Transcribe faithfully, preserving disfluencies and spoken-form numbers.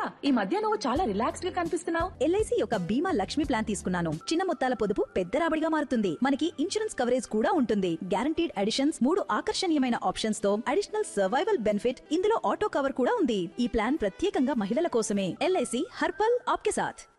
ఈ మధ్య నువ్వు చాలా రిలాక్స్డ్ గా కనిపిస్తున్నావు. ఎల్ఐసి యొక్క బీమా లక్ష్మి ప్లాన్ తీసుకున్నాను. చిన్న మొత్తాల పొదుపు పెద్ద రాబడిగా మారుతుంది. మనకి ఇన్సూరెన్స్ కవరేజ్ కూడా ఉంటుంది. గ్యారంటీడ్ అడిషన్స్, మూడు ఆకర్షణీయమైన ఆప్షన్స్ తో అడిషనల్ సర్వైవల్ బెనిఫిట్, ఇందులో ఆటో కవర్ కూడా ఉంది. ఈ ప్లాన్ ప్రత్యేకంగా మహిళల కోసమే. ఎల్ఐసి హర్పల్ ఆప్కే సాథ్.